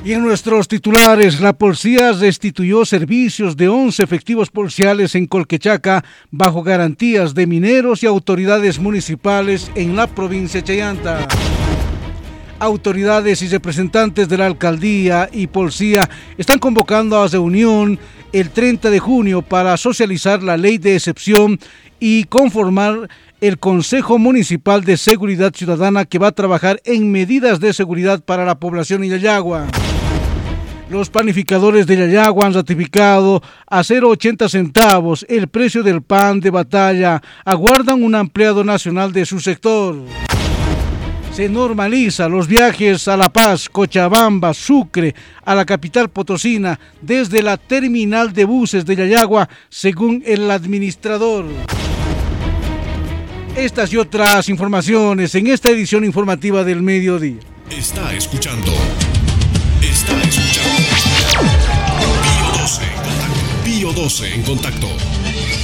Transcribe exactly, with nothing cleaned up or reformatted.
Y en nuestros titulares, la policía restituyó servicios de once efectivos policiales en Colquechaca bajo garantías de mineros y autoridades municipales en la provincia de Chayanta. Autoridades y representantes de la alcaldía y policía están convocando a reunión el treinta de junio para socializar la ley de excepción y conformar el Consejo Municipal de Seguridad Ciudadana que va a trabajar en medidas de seguridad para la población de Yayagua. Los panificadores de Yayagua han ratificado a cero coma ochenta centavos el precio del pan de batalla. Aguardan un ampliado nacional de su sector. Se normaliza los viajes a La Paz, Cochabamba, Sucre, a la capital potosina desde la terminal de buses de Yayagua, según el administrador. Estas y otras informaciones en esta edición informativa del mediodía. Está escuchando. Está escuchando. Pío doce en contacto. Pío doce en contacto.